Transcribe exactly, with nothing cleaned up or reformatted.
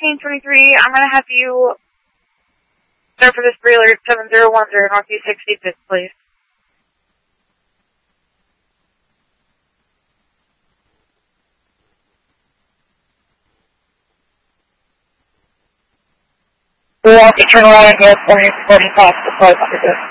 fifteen twenty-three, I'm going to have you start for this trailer seven zero one zero Northeast sixty-fifth, please. We want to turn around and go forty, forty past the five hundred.